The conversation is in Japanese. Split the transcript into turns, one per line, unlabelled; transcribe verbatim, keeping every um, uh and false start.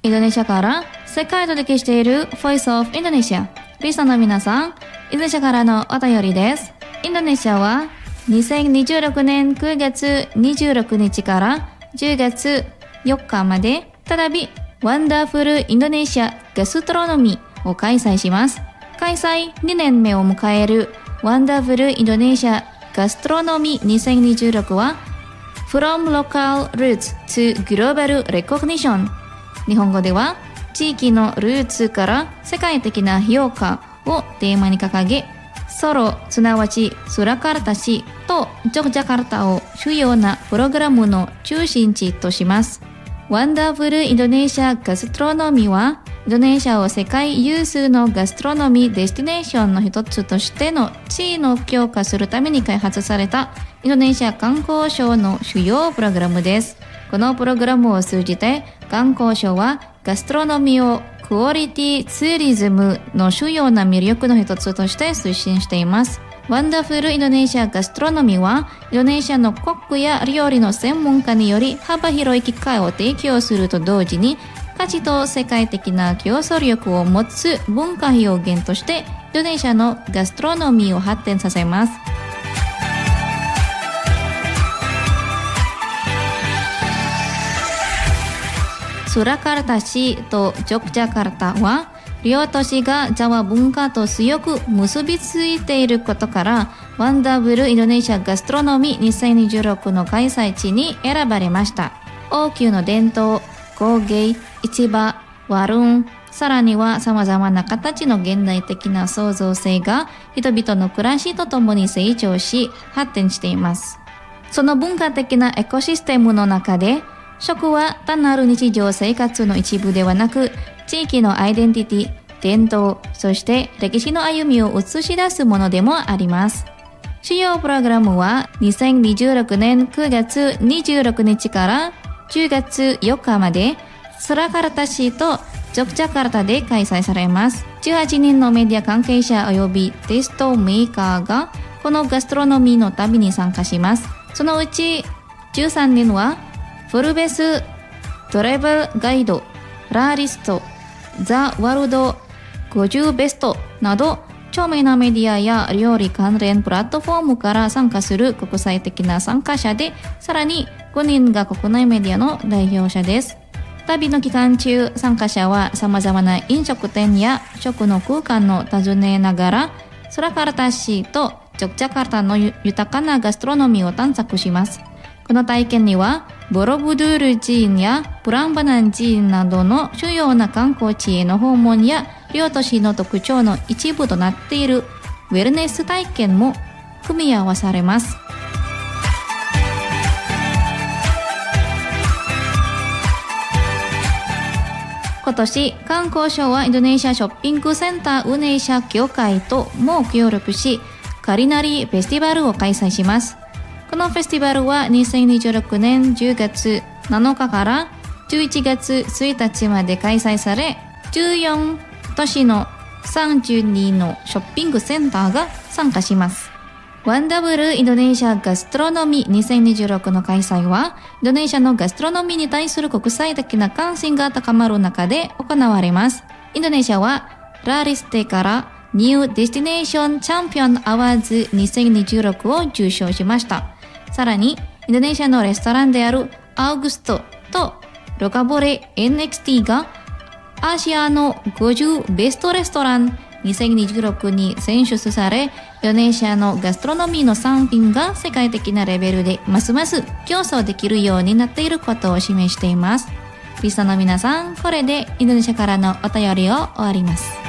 インドネシアから世界と歴している Voice of Indonesia。リスナーの皆さん、インドネシアからのお便りです。インドネシアはにせんにじゅうろくねんくがつにじゅうろくにちからじゅうがつよっかまで再びワンダフルインドネシアガストロノミーを開催します。開催にねんめを迎えるワンダフルインドネシアガストロノミーにせんにじゅうろくは From Local Roots to Global Recognition。 日本語では地域のルーツから世界的な評価をテーマに掲げ、ソロすなわちスラカルタ市とジョグジャカルタを主要なプログラムの中心地とします。ワンダフルインドネシアガストロノミーはインドネシアを世界有数のガストロノミーデスティネーションの一つとしての地位を強化するために開発されたインドネシア観光省の主要プログラムです。このプログラムを通じて観光省はガストロノミーをクオリティツーリズムの主要な魅力の一つとして推進しています。ワンダフルインドネシアガストロノミーはインドネシアのコックや料理の専門家により幅広い機会を提供すると同時に価値と世界的な競争力を持つ文化表現としてインドネシアのガストロノミーを発展させます。スラカルタ市とジョグジャカルタは両都市がジャワ文化と強く結びついていることからワンダフルインドネシアガストロノミーにせんにじゅうろくの開催地に選ばれました。王宮の伝統、工芸、市場、ワルン、さらには様々な形の現代的な創造性が人々の暮らしとともに成長し発展しています。その文化的なエコシステムの中で食は単なる日常生活の一部ではなく地域のアイデンティティ、伝統、そして歴史の歩みを映し出すものでもあります。主要プログラムはにせんにじゅうろくねんくがつにじゅうろくにちからじゅうがつよっかまでスラカルタ市とジョグジャカルタで開催されます。じゅうはちにんのメディア関係者及びテストメーカーがこのガストロノミーの旅に参加します。そのうちじゅうさんにんはフルベストラベルガイド、ラーリスト、ザ・ワールドごじゅうベストなど著名なメディアや料理関連プラットフォームから参加する国際的な参加者で、さらにごにんが国内メディアの代表者です。旅の期間中、参加者は様々な飲食店や食の空間を訪ねながらスラカルタ市とジョグジャカルタの豊かなガストロノミーを探索します。この体験にはボロブドゥール寺院やプランバナン寺院などの主要な観光地への訪問や両都市の特徴の一部となっているウェルネス体験も組み合わされます。今年観光省はインドネシアショッピングセンター運営者協会とも協力しカリナリフェスティバルを開催します。このフェスティバルはにせんにじゅうろくねんじゅうがつなのかからじゅういちがつついたちまで開催され、じゅうよん都市のさんじゅうにのショッピングセンターが参加します。ワンダフルインドネシアガストロノミーにせんにじゅうろくの開催はインドネシアのガストロノミーに対する国際的な関心が高まる中で行われます。インドネシアはラーリステからニューデスティネーションチャンピオンアワーズにせんにじゅうろくを受賞しました。さらにインドネシアのレストランであるアウグストとロカボレ エヌエックスティー がアジアのごじゅうベストレストランにせんにじゅうろくに選出され、インドネシアのガストロノミーの産品が世界的なレベルでますます競争できるようになっていることを示しています。リスナーの皆さん、これでインドネシアからのお便りを終わります。